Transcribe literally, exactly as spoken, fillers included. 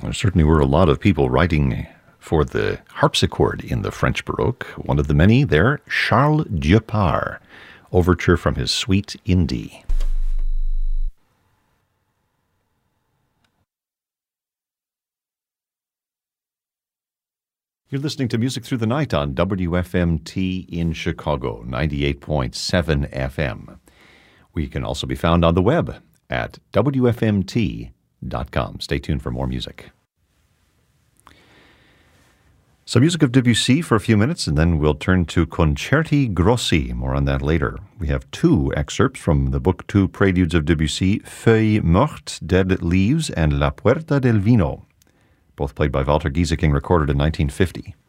There certainly were a lot of people writing for the harpsichord in the French Baroque. One of the many there, Charles Dieupart, overture from his Suite in D. You're listening to Music Through the Night on W F M T in Chicago, ninety-eight point seven F M. We can also be found on the web at W F M T dot com. Stay tuned for more music. Some music of Debussy for a few minutes, and then we'll turn to Concerti Grossi. More on that later. We have two excerpts from the book Two Preludes of Debussy, Feuilles Mortes, Dead Leaves, and La Puerta del Vino, both played by Walter Gieseking, recorded in nineteen fifty.